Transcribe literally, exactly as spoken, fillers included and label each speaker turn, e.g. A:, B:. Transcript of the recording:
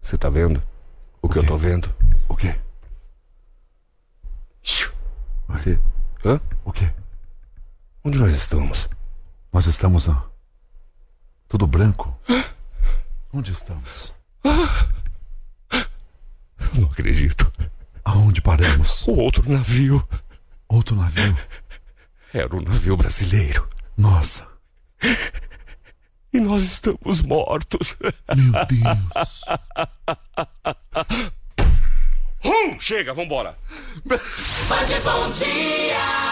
A: Você tá vendo? O que eu tô vendo?
B: O quê?
A: Você... Hã?
B: O quê?
A: Onde nós estamos?
B: Nós estamos... ó, tudo branco. Onde estamos?
A: Eu não acredito.
B: Aonde paramos?
A: O outro navio.
B: Outro navio?
A: Era um navio brasileiro.
B: Nossa.
A: E nós estamos mortos.
B: Meu Deus.
A: Hum, chega, vambora.
C: Band Bom Dia.